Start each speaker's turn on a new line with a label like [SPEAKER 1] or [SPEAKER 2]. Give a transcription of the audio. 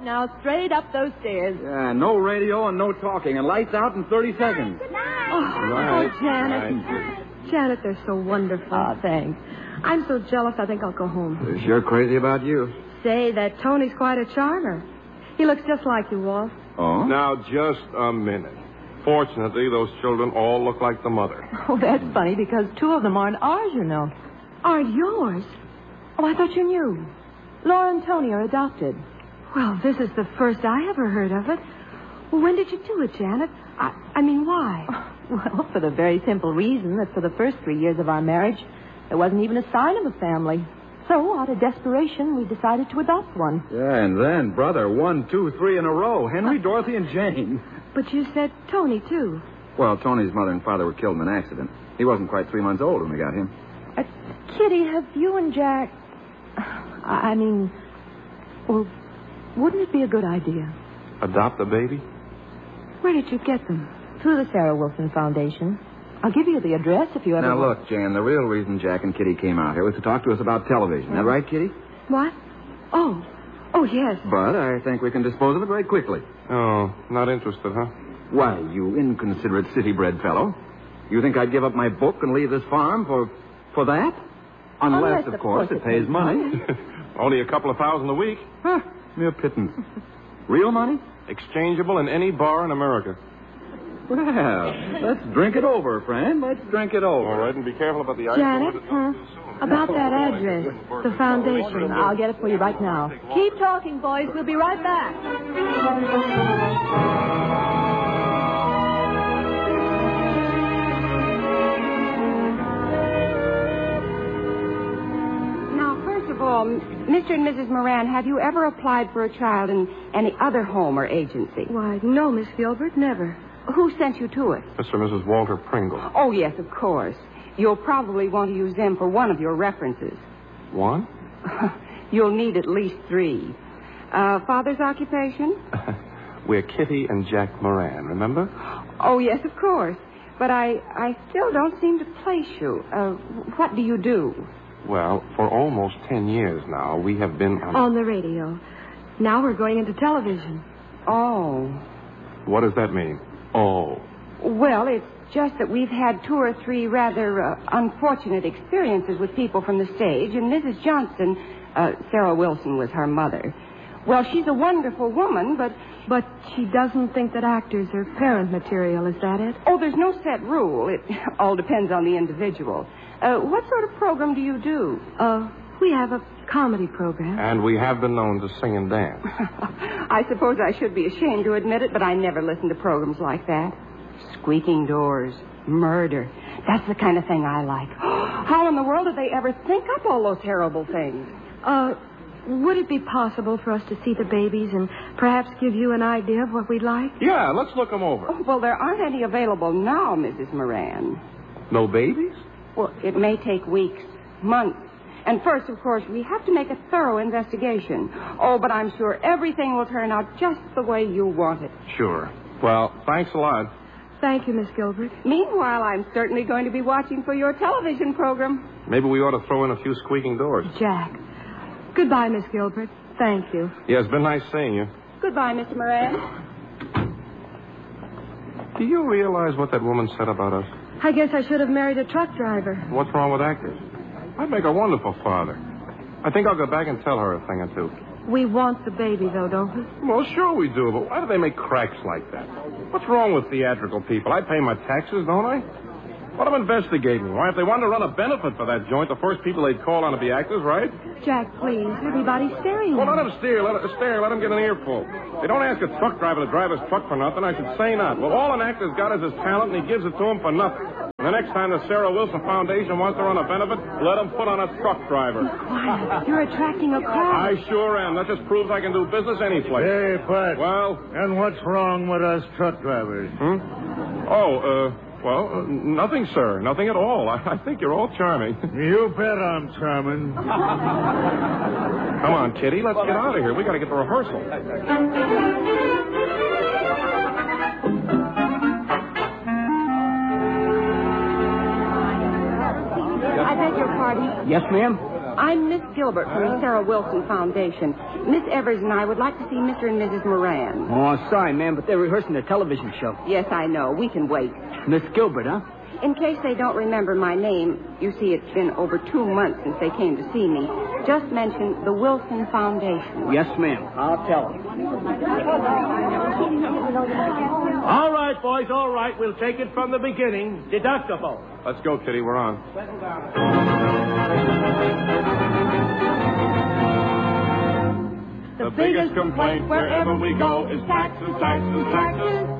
[SPEAKER 1] now, straight up those stairs.
[SPEAKER 2] Yeah, no radio and no talking, and lights out in 30 seconds.
[SPEAKER 3] Good night.
[SPEAKER 1] Oh, Janet. Janet, they're so wonderful.
[SPEAKER 4] Thanks.
[SPEAKER 1] I'm so jealous, I think I'll go home.
[SPEAKER 2] They're sure crazy about you.
[SPEAKER 1] Say, that Tony's quite a charmer. He looks just like you, Walt.
[SPEAKER 2] Oh?
[SPEAKER 5] Now, just a minute. Fortunately, those children all look like the mother.
[SPEAKER 4] Oh, that's funny because two of them aren't ours, you know.
[SPEAKER 1] Aren't yours?
[SPEAKER 4] Oh, I thought you knew. Laura and Tony are adopted.
[SPEAKER 1] Well, this is the first I ever heard of it. Well, when did you do it, Janet? I mean, why?
[SPEAKER 4] Well, for the very simple reason that for the first 3 years of our marriage, there wasn't even a sign of a family. So, out of desperation, we decided to adopt one.
[SPEAKER 2] Yeah, and then, brother, 1, 2, 3 in a row. Henry, Dorothy, and Jane.
[SPEAKER 1] But you said Tony, too.
[SPEAKER 2] Well, Tony's mother and father were killed in an accident. He wasn't quite 3 months old when we got him.
[SPEAKER 4] Kitty, have you and Jack... well, wouldn't it be a good idea?
[SPEAKER 5] Adopt a baby?
[SPEAKER 1] Where did you get them?
[SPEAKER 4] Through the Sarah Wilson Foundation. I'll give you the address if you ever...
[SPEAKER 2] Now, look, Jan, the real reason Jack and Kitty came out here was to talk to us about television. Is that right, Kitty?
[SPEAKER 1] What? Oh, yes.
[SPEAKER 2] But I think we can dispose of it very quickly.
[SPEAKER 5] Oh, not interested, huh?
[SPEAKER 2] Why, you inconsiderate city-bred fellow. You think I'd give up my book and leave this farm for that? Unless, of course, it pays money.
[SPEAKER 5] Only a couple of $1,000 a week.
[SPEAKER 2] Huh, mere pittance. Real money?
[SPEAKER 5] Exchangeable in any bar in America.
[SPEAKER 2] Well, let's drink it over, friend. Let's drink it over.
[SPEAKER 5] All right, and be careful about the ice.
[SPEAKER 1] Janet, about that address, the foundation.
[SPEAKER 4] I'll get it for you right now.
[SPEAKER 1] Keep talking, boys. We'll be right back.
[SPEAKER 3] Now, first of all, Mr. and Mrs. Moran, have you ever applied for a child in any other home or agency?
[SPEAKER 1] Why, no, Miss Gilbert, never.
[SPEAKER 3] Who sent you to it?
[SPEAKER 5] Mr. and Mrs. Walter Pringle.
[SPEAKER 3] Oh, yes, of course. You'll probably want to use them for one of your references.
[SPEAKER 5] One?
[SPEAKER 3] You'll need at least 3. Father's occupation?
[SPEAKER 5] We're Kitty and Jack Moran, remember?
[SPEAKER 3] Oh, yes, of course. But I still don't seem to place you. What do you do?
[SPEAKER 5] Well, for almost 10 years now, we have been
[SPEAKER 1] on the radio. Now we're going into television.
[SPEAKER 3] Oh.
[SPEAKER 5] What does that mean? Oh.
[SPEAKER 3] Well, it's just that we've had 2 or 3 rather unfortunate experiences with people from the stage, and Mrs. Johnston, Sarah Wilson was her mother. Well, she's a wonderful woman,
[SPEAKER 1] But she doesn't think that actors are parent material, is that it?
[SPEAKER 3] Oh, there's no set rule. It all depends on the individual. What sort of program do you do?
[SPEAKER 1] We have a comedy program.
[SPEAKER 5] And we have been known to sing and dance.
[SPEAKER 3] I suppose I should be ashamed to admit it, but I never listen to programs like that. Squeaking doors, murder. That's the kind of thing I like. How in the world did they ever think up all those terrible things?
[SPEAKER 1] Would it be possible for us to see the babies and perhaps give you an idea of what we'd like?
[SPEAKER 5] Yeah, let's look them over.
[SPEAKER 3] Oh, well, there aren't any available now, Mrs. Moran.
[SPEAKER 5] No babies?
[SPEAKER 3] Well, it may take weeks, months. And first, of course, we have to make a thorough investigation. Oh, but I'm sure everything will turn out just the way you want it.
[SPEAKER 5] Sure. Well, thanks a lot.
[SPEAKER 1] Thank you, Miss Gilbert.
[SPEAKER 3] Meanwhile, I'm certainly going to be watching for your television program.
[SPEAKER 5] Maybe we ought to throw in a few squeaking doors.
[SPEAKER 1] Jack. Goodbye, Miss Gilbert. Thank you.
[SPEAKER 5] Yeah, it's been nice seeing you.
[SPEAKER 3] Goodbye, Mr. Moran.
[SPEAKER 5] Do you realize what that woman said about us?
[SPEAKER 1] I guess I should have married a truck driver.
[SPEAKER 5] What's wrong with actors? I'd make a wonderful father. I think I'll go back and tell her a thing or two.
[SPEAKER 1] We want the baby, though, don't we?
[SPEAKER 5] Well, sure we do, but why do they make cracks like that? What's wrong with theatrical people? I pay my taxes, don't I? Let them investigate me. Why, if they wanted to run a benefit for that joint, the first people they'd call on to be actors, right?
[SPEAKER 1] Jack, please. Everybody's staring
[SPEAKER 5] Well,
[SPEAKER 1] at
[SPEAKER 5] let them stare. Let them get an earful. They don't ask a truck driver to drive his truck for nothing. I should say not. Well, all an actor's got is his talent, and he gives it to him for nothing. And the next time the Sarah Wilson Foundation wants to run a benefit, let them put on a truck driver.
[SPEAKER 1] Quiet. You're attracting a crowd.
[SPEAKER 5] I sure am. That just proves I can do business any place.
[SPEAKER 6] Hey, Bud.
[SPEAKER 5] Well?
[SPEAKER 6] And what's wrong with us truck drivers?
[SPEAKER 5] Well, nothing, sir. Nothing at all. I think you're all charming.
[SPEAKER 6] You bet I'm charming.
[SPEAKER 5] Come on, Kitty. Let's get out of here. We got to get to rehearsal.
[SPEAKER 3] I beg your pardon.
[SPEAKER 7] Yes, ma'am?
[SPEAKER 3] I'm Miss Gilbert from the Sarah Wilson Foundation. Miss Evers and I would like to see Mr. and Mrs. Moran.
[SPEAKER 7] Oh, sorry, ma'am, but they're rehearsing a television show.
[SPEAKER 3] Yes, I know. We can wait.
[SPEAKER 7] Miss Gilbert, huh?
[SPEAKER 3] In case they don't remember my name, you see, it's been over 2 months since they came to see me. Just mention the Wilson Foundation.
[SPEAKER 7] Yes, ma'am. I'll tell them.
[SPEAKER 8] All right, boys, all right. We'll take it from the beginning. Deductible.
[SPEAKER 5] Let's go, Kitty. We're on.
[SPEAKER 1] The biggest complaint wherever we go is taxes, taxes, taxes.